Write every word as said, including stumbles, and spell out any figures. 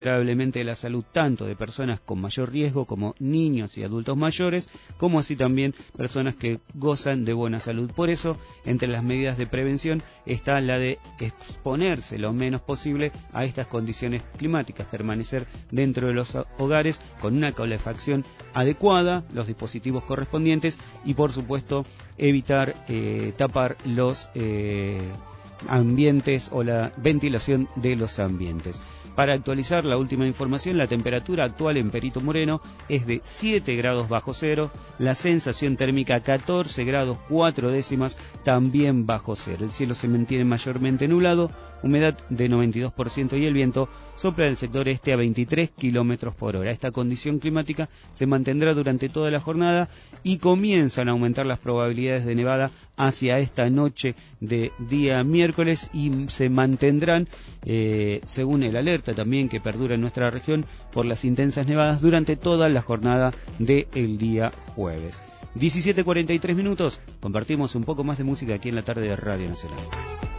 considerablemente la salud tanto de personas con mayor riesgo como niños y adultos mayores, como así también personas que gozan de buena salud. Por eso, entre las medidas de prevención está la de exponerse lo menos posible a estas condiciones climáticas, permanecer dentro de los hogares con una calefacción adecuada, los dispositivos correspondientes y por supuesto evitar eh, tapar los eh, ambientes o la ventilación de los ambientes. Para actualizar la última información, la temperatura actual en Perito Moreno es de siete grados bajo cero, la sensación térmica catorce grados cuatro décimas, también bajo cero. El cielo se mantiene mayormente nublado, humedad de noventa y dos por ciento y el viento sopla del sector este a veintitrés kilómetros por hora. Esta condición climática se mantendrá durante toda la jornada y comienzan a aumentar las probabilidades de nevada hacia esta noche de día miércoles y se mantendrán, eh, según el alerta también que perdura en nuestra región por las intensas nevadas durante toda la jornada del día jueves. diecisiete cuarenta y tres minutos, compartimos un poco más de música aquí en la tarde de Radio Nacional.